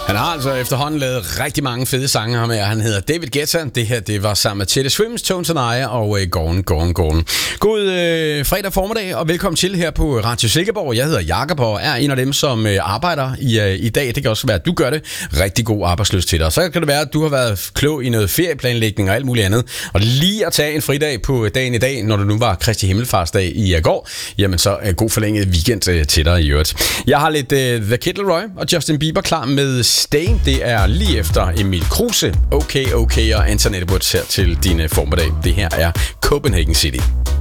Han har altså efterhånden lavet rigtig mange fede sange her med. Han hedder David Guetta. Det her, det var sammen med Teddy Swims, Tones and I og Gone. God fredag formiddag, og velkommen til her på Radio Silkeborg. Jeg hedder Jakob og er en af dem, som arbejder i dag. Det kan også være, at du gør det. Rigtig god arbejdsløst til dig. Så kan det være, at du har været klog i noget ferieplanlægning og alt muligt andet. Og lige at tage en fridag på dagen i dag, når det nu var Kristi Himmelfartsdag i går, jamen så god forlænget weekend til dig i øvrigt. Jeg har lidt The Kid Laroi og Justin Bieber klar med Stay. Det er lige efter Emil Kruse, Okay og Antoinette Woods her til din formiddag. Det her er Copenhagen City.